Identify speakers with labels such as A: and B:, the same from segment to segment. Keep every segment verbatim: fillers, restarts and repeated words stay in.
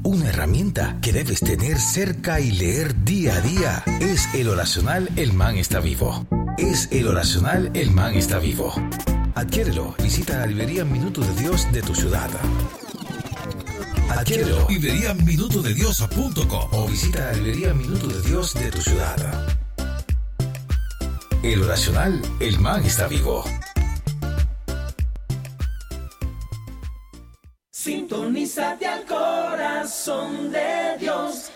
A: Una herramienta que debes tener cerca y leer día a día es el oracional El Man está vivo. Es el oracional El Man está vivo. Adquiérelo. Visita la librería Minuto de Dios de tu ciudad. Adquiérelo. Librería minuto de dios punto com o visita la librería Minuto de Dios de tu ciudad. El oracional El Man está vivo.
B: Sintonízate al corazón de Dios.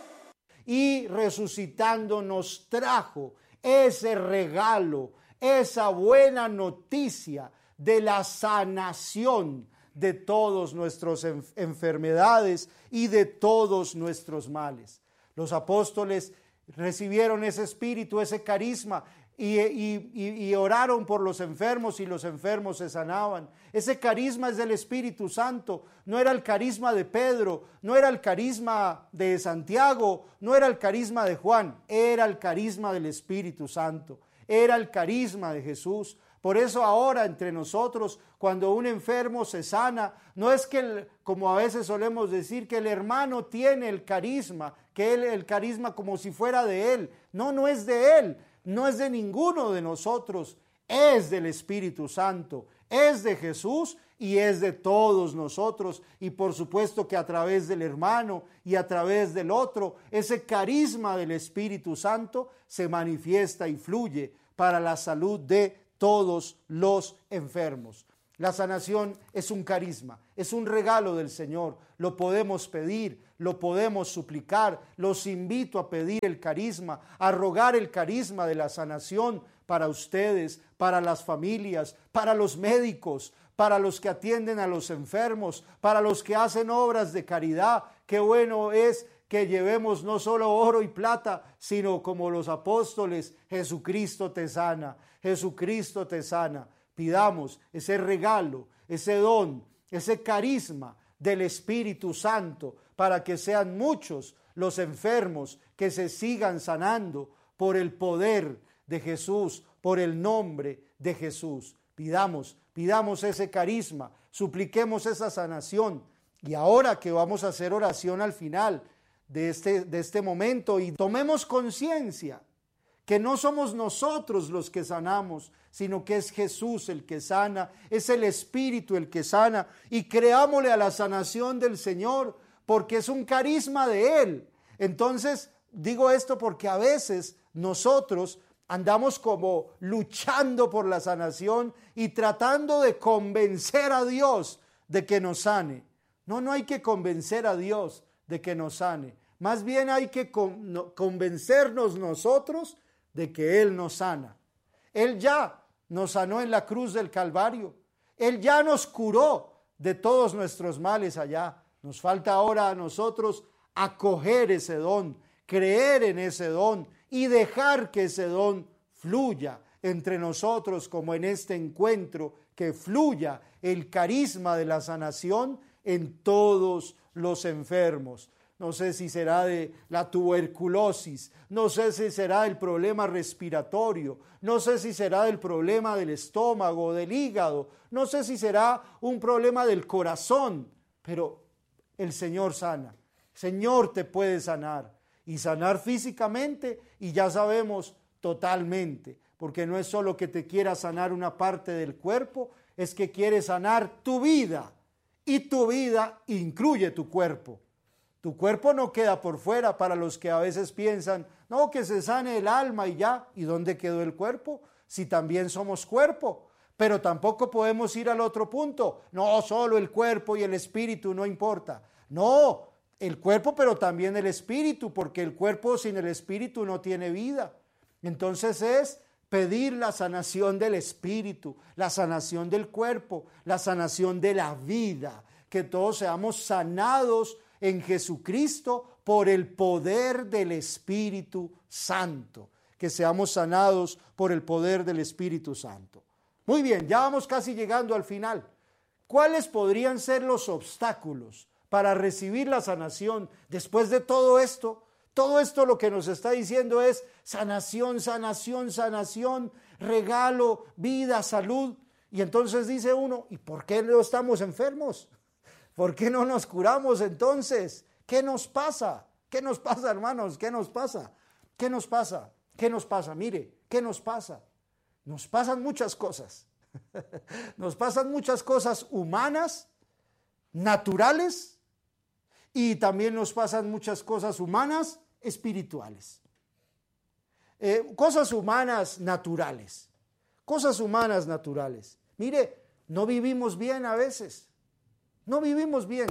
C: Y resucitando nos trajo ese regalo, esa buena noticia de la sanación de todas nuestras enfermedades y de todos nuestros males. Los apóstoles recibieron ese espíritu, ese carisma, y, y, y, y oraron por los enfermos y los enfermos se sanaban. Ese carisma es del Espíritu Santo. No era el carisma de Pedro, no era el carisma de Santiago, no era el carisma de Juan, era el carisma del Espíritu Santo, era el carisma de Jesús. Por eso ahora entre nosotros, cuando un enfermo se sana, no es que, el, como a veces solemos decir, que el hermano tiene el carisma, que él el carisma como si fuera de él. No, no es de él, no es de ninguno de nosotros, es del Espíritu Santo, es de Jesús y es de todos nosotros. Y por supuesto que a través del hermano y a través del otro, ese carisma del Espíritu Santo se manifiesta y fluye para la salud de todos los enfermos. La sanación es un carisma, es un regalo del Señor. Lo podemos pedir, lo podemos suplicar. Los invito a pedir el carisma, a rogar el carisma de la sanación para ustedes, para las familias, para los médicos, para los que atienden a los enfermos, para los que hacen obras de caridad. Qué bueno es que llevemos no solo oro y plata, sino como los apóstoles, Jesucristo te sana, Jesucristo te sana. Pidamos ese regalo, ese don, ese carisma del Espíritu Santo para que sean muchos los enfermos que se sigan sanando por el poder de Jesús, por el nombre de Jesús. Pidamos, pidamos ese carisma, supliquemos esa sanación. Y ahora que vamos a hacer oración al final de este, de este momento y tomemos conciencia que no somos nosotros los que sanamos, sino que es Jesús el que sana, es el Espíritu el que sana, y creámosle a la sanación del Señor, porque es un carisma de Él. Entonces, digo esto porque a veces nosotros andamos como luchando por la sanación y tratando de convencer a Dios de que nos sane. No, no hay que convencer a Dios de que nos sane. Más bien hay que con, convencernos nosotros de que Él nos sana. Él ya nos sanó en la cruz del Calvario. Él ya nos curó de todos nuestros males allá. Nos falta ahora a nosotros acoger ese don, creer en ese don y dejar que ese don fluya entre nosotros, como en este encuentro, que fluya el carisma de la sanación en todos los enfermos. No sé si será de la tuberculosis, no sé si será del problema respiratorio, no sé si será del problema del estómago, del hígado, no sé si será un problema del corazón, pero el Señor sana. Señor te puede sanar, y sanar físicamente, y ya sabemos totalmente, porque no es solo que te quiera sanar una parte del cuerpo, es que quiere sanar tu vida, y tu vida incluye tu cuerpo. Tu cuerpo no queda por fuera. Para los que a veces piensan, no, que se sane el alma y ya. ¿Y dónde quedó el cuerpo? Si también somos cuerpo. Pero tampoco podemos ir al otro punto. No, solo el cuerpo y el espíritu no importa. No, el cuerpo pero también el espíritu, porque el cuerpo sin el espíritu no tiene vida. Entonces es pedir la sanación del espíritu, la sanación del cuerpo, la sanación de la vida. Que todos seamos sanados en Jesucristo por el poder del Espíritu Santo, que seamos sanados por el poder del Espíritu Santo. Muy bien, ya vamos casi llegando al final. ¿Cuáles podrían ser los obstáculos para recibir la sanación después de todo esto? Todo esto lo que nos está diciendo es sanación, sanación, sanación, regalo, vida, salud. Y entonces dice uno, ¿y por qué no estamos enfermos? ¿Por qué no nos curamos entonces? ¿Qué nos pasa? ¿Qué nos pasa, hermanos? ¿Qué nos pasa? ¿Qué nos pasa? ¿Qué nos pasa? Mire, ¿qué nos pasa? Nos pasan muchas cosas. Nos pasan muchas cosas humanas, naturales, y también nos pasan muchas cosas humanas, espirituales. Eh, cosas humanas naturales. Cosas humanas naturales. Mire, no vivimos bien a veces. No vivimos bien.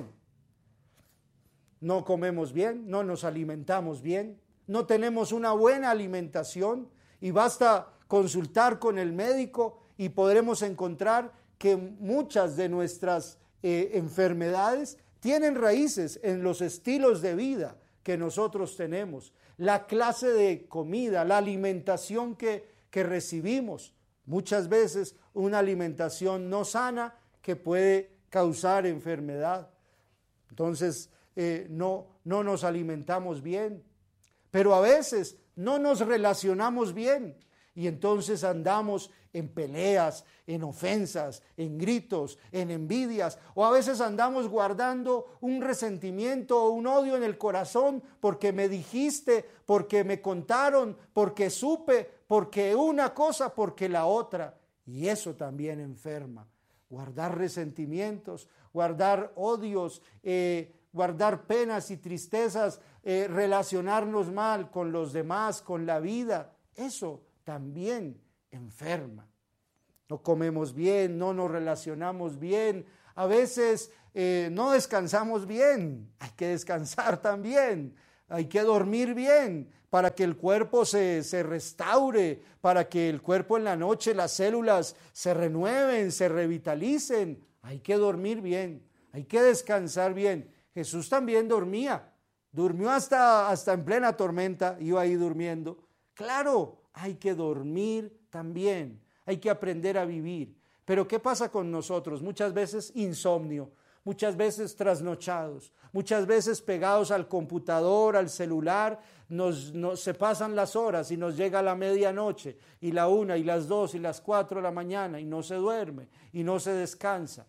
C: No comemos bien, no nos alimentamos bien, no tenemos una buena alimentación, y basta consultar con el médico y podremos encontrar que muchas de nuestras eh, enfermedades tienen raíces en los estilos de vida que nosotros tenemos, la clase de comida, la alimentación que, que recibimos. Muchas veces una alimentación no sana que puede causar enfermedad. Entonces, eh, no, no nos alimentamos bien, pero a veces no nos relacionamos bien. Y entonces andamos en peleas, en ofensas, en gritos, en envidias, o a veces andamos guardando un resentimiento o un odio en el corazón porque me dijiste, porque me contaron, porque supe, porque una cosa, porque la otra. Y eso también enferma. Guardar resentimientos, guardar odios, eh, guardar penas y tristezas, eh, relacionarnos mal con los demás, con la vida, eso también enferma. No comemos bien, no nos relacionamos bien, a veces eh, no descansamos bien. Hay que descansar también, hay que dormir bien para que el cuerpo se, se restaure, para que el cuerpo en la noche, las células se renueven, se revitalicen. Hay que dormir bien, hay que descansar bien. Jesús también dormía, durmió hasta, hasta en plena tormenta, iba ahí durmiendo. Claro, hay que dormir también, hay que aprender a vivir. Pero ¿qué pasa con nosotros? Muchas veces insomnio, muchas veces trasnochados, muchas veces pegados al computador, al celular, nos, nos, se pasan las horas y nos llega la medianoche y la una y las dos y las cuatro de la mañana y no se duerme y no se descansa.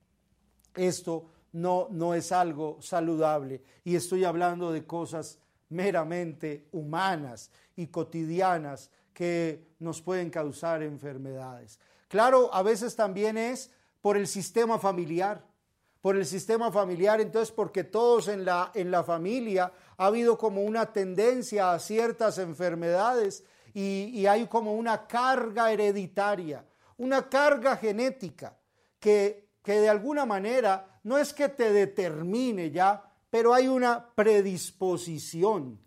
C: Esto no, no es algo saludable, y estoy hablando de cosas meramente humanas y cotidianas que nos pueden causar enfermedades. Claro, a veces también es por el sistema familiar, por el sistema familiar, entonces porque todos en la, en la familia ha habido como una tendencia a ciertas enfermedades y, y hay como una carga hereditaria, una carga genética que, que de alguna manera no es que te determine ya, pero hay una predisposición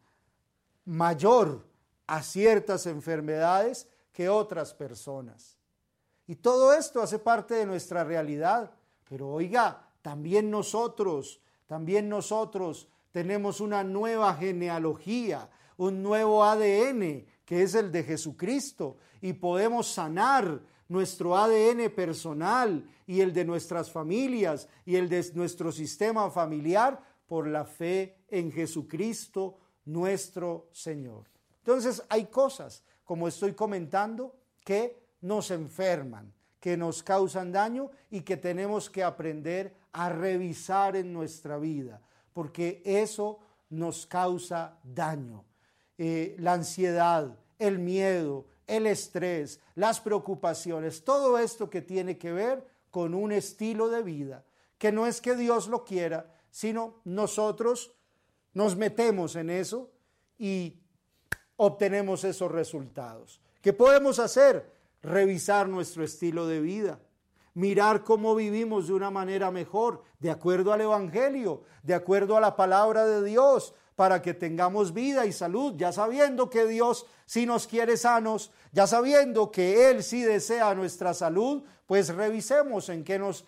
C: mayor a ciertas enfermedades que otras personas. Y todo esto hace parte de nuestra realidad. Pero oiga, también nosotros, también nosotros tenemos una nueva genealogía, un nuevo A D N que es el de Jesucristo, y podemos sanar nuestro A D N personal y el de nuestras familias y el de nuestro sistema familiar por la fe en Jesucristo nuestro Señor. Entonces hay cosas, como estoy comentando, que nos enferman, que nos causan daño y que tenemos que aprender a revisar en nuestra vida, porque eso nos causa daño. Eh, la ansiedad, el miedo, el estrés, las preocupaciones, todo esto que tiene que ver con un estilo de vida, que no es que Dios lo quiera, sino nosotros nos metemos en eso y obtenemos esos resultados. ¿Qué podemos hacer? Revisar nuestro estilo de vida, mirar cómo vivimos de una manera mejor, de acuerdo al Evangelio, de acuerdo a la palabra de Dios, para que tengamos vida y salud, ya sabiendo que Dios sí nos quiere sanos, ya sabiendo que Él sí desea nuestra salud, pues revisemos en qué nos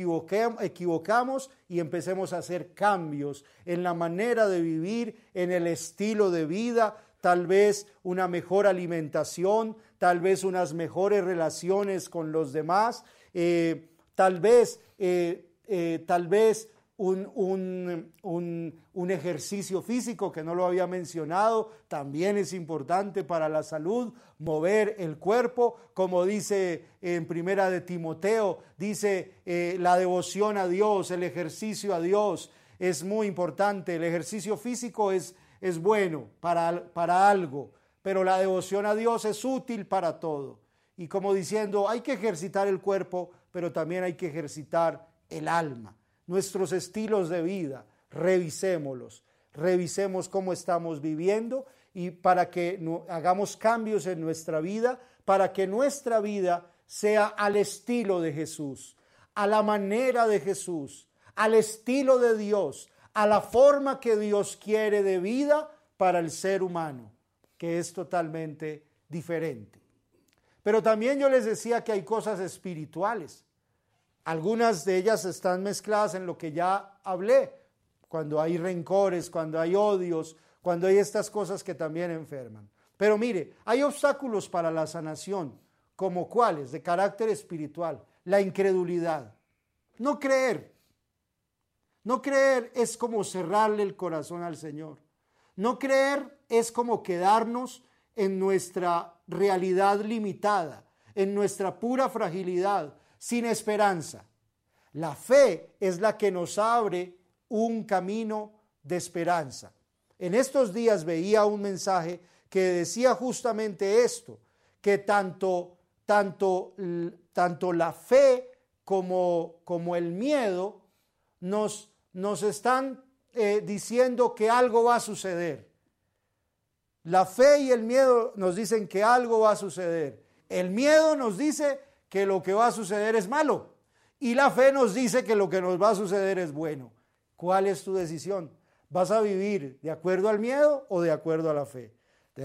C: equivocamos y empecemos a hacer cambios en la manera de vivir, en el estilo de vida, tal vez una mejor alimentación, tal vez unas mejores relaciones con los demás, eh, tal vez, eh, eh, tal vez un, un, un, un ejercicio físico que no lo había mencionado, también es importante para la salud, mover el cuerpo, como dice en Primera de Timoteo, dice eh, la devoción a Dios, el ejercicio a Dios, es muy importante. El ejercicio físico es, es bueno para, para algo, pero la devoción a Dios es útil para todo. Y como diciendo, hay que ejercitar el cuerpo, pero también hay que ejercitar el alma. Nuestros estilos de vida, revisémoslos. Revisemos cómo estamos viviendo y para que no, hagamos cambios en nuestra vida, para que nuestra vida sea al estilo de Jesús, a la manera de Jesús, al estilo de Dios, a la forma que Dios quiere de vida para el ser humano, que es totalmente diferente. Pero también yo les decía que hay cosas espirituales. Algunas de ellas están mezcladas en lo que ya hablé, cuando hay rencores, cuando hay odios, cuando hay estas cosas que también enferman. Pero mire, hay obstáculos para la sanación, como cuáles, de carácter espiritual. La incredulidad. No creer. No creer es como cerrarle el corazón al Señor. No creer es como quedarnos en nuestra realidad limitada, en nuestra pura fragilidad, sin esperanza. La fe es la que nos abre un camino de esperanza. En estos días veía un mensaje que decía justamente esto, que tanto, tanto, tanto la fe como, como el miedo nos, nos están eh, diciendo que algo va a suceder. La fe y el miedo nos dicen que algo va a suceder. El miedo nos dice que lo que va a suceder es malo y la fe nos dice que lo que nos va a suceder es bueno. ¿Cuál es tu decisión? ¿Vas a vivir de acuerdo al miedo o de acuerdo a la fe?